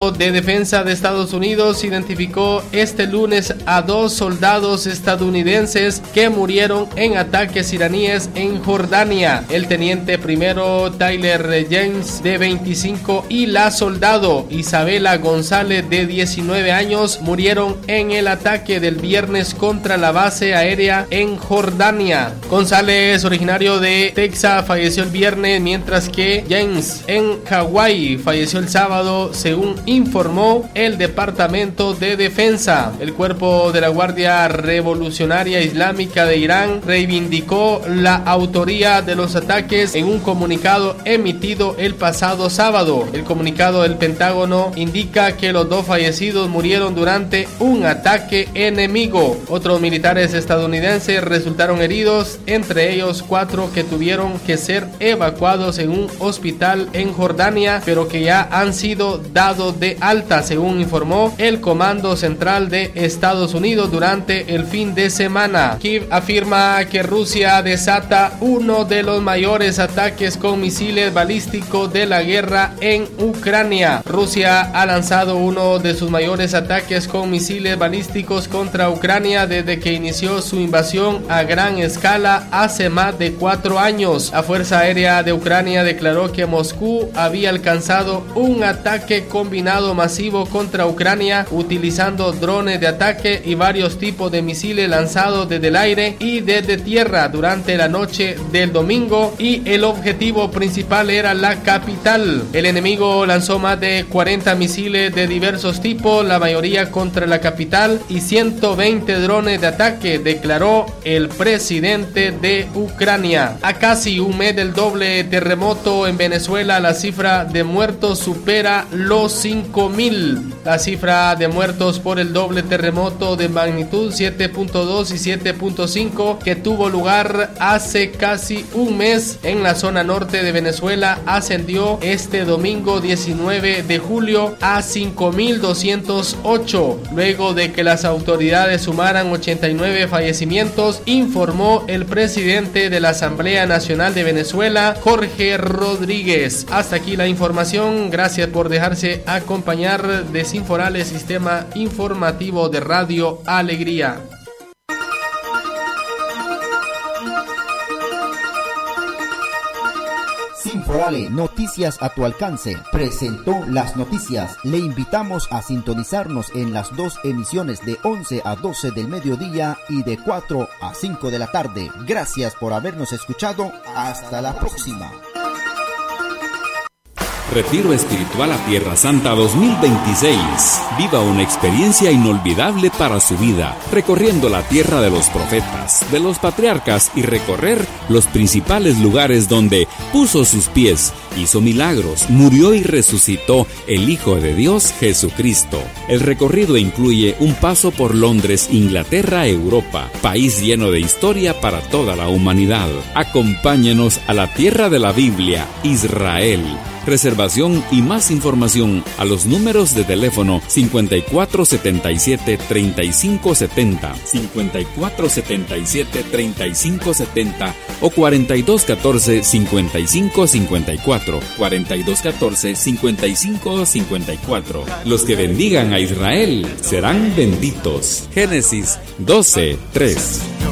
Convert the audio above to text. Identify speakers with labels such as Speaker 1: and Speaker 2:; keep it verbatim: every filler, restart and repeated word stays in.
Speaker 1: de Defensa de Estados Unidos identificó este lunes a dos soldados estadounidenses que murieron en ataques iraníes en Jordania. El teniente primero Tyler James, de veinticinco, y la soldado Isabela González, de diecinueve años, murieron en el ataque del viernes contra la base aérea en Jordania. González, originario de Texas, falleció el viernes, mientras que James, en Hawái, falleció el sábado, según informó el Departamento de Defensa. El cuerpo de la Guardia Revolucionaria Islámica de Irán reivindicó la autoría de los ataques en un comunicado emitido el pasado sábado. El comunicado del Pentágono indica que los dos fallecidos murieron durante un ataque enemigo. Otros militares estadounidenses resultaron heridos, entre ellos cuatro que tuvieron que ser evacuados en un hospital en Jordania, pero que ya han sido dados de alta, según informó el Comando Central de Estados Unidos durante el fin de semana. Kiev afirma que Rusia desata uno de los mayores ataques con misiles balísticos de la guerra en Ucrania. Rusia ha lanzado uno de sus mayores ataques con misiles balísticos contra Ucrania desde que inició su invasión a gran escala hace más de cuatro años. La Fuerza Aérea de Ucrania declaró que Moscú había alcanzado un ataque combinado masivo contra Ucrania utilizando drones de ataque y varios tipos de misiles lanzados desde el aire y desde tierra durante la noche del domingo, y el objetivo principal era la capital. El enemigo lanzó más de cuarenta misiles de diversos tipos, la mayoría contra la capital, y ciento veinte drones de ataque, declaró el presidente de Ucrania. A casi un mes del doble terremoto en Venezuela, la cifra de muertos supera los cinco mil. La cifra de muertos por el doble terremoto de magnitud siete punto dos y siete punto cinco que tuvo lugar hace casi un mes en la zona norte de Venezuela ascendió este domingo diecinueve de julio a cinco mil doscientos ocho, luego de que las autoridades sumaran ochenta y nueve fallecimientos, informó el presidente de la Asamblea Nacional de Venezuela, Jorge Rodríguez. Hasta aquí la información. Gracias por dejarse acompañar de Sinforales, sistema informativo de Radio Alegría.
Speaker 2: Sinforale, noticias a tu alcance, presentó las noticias. Le invitamos a sintonizarnos en las dos emisiones de once a doce del mediodía y de cuatro a cinco de la tarde. Gracias por habernos escuchado. Hasta la próxima.
Speaker 3: Retiro Espiritual a Tierra Santa dos mil veintiséis. Viva una experiencia inolvidable para su vida, recorriendo la tierra de los profetas, de los patriarcas, y recorrer los principales lugares donde puso sus pies, hizo milagros, murió y resucitó el Hijo de Dios, Jesucristo. El recorrido incluye un paso por Londres, Inglaterra, Europa, país lleno de historia para toda la humanidad. Acompáñenos a la tierra de la Biblia, Israel. Reservación y más información a los números de teléfono cincuenta y cuatro setenta y siete treinta y cinco setenta, cincuenta y cuatro setenta y siete treinta y cinco setenta o cuarenta y dos catorce cincuenta y cinco cincuenta y cuatro, cuarenta y dos catorce cincuenta y cinco cincuenta y cuatro. Los que bendigan a Israel serán benditos. Génesis doce tres.